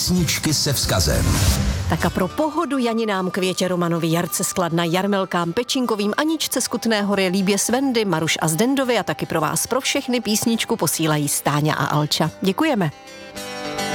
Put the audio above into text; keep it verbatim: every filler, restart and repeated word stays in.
Písničky se vzkazem. Tak a pro pohodu Janinám, Květě Romanovi, Jarce Skladna, Jarmilkám, Pečinkovým, Aničce z Kutné Hory, Líbě Svendy, Maruš a Zdendovi a taky pro vás pro všechny písničku posílají Stáňa a Alča. Děkujeme.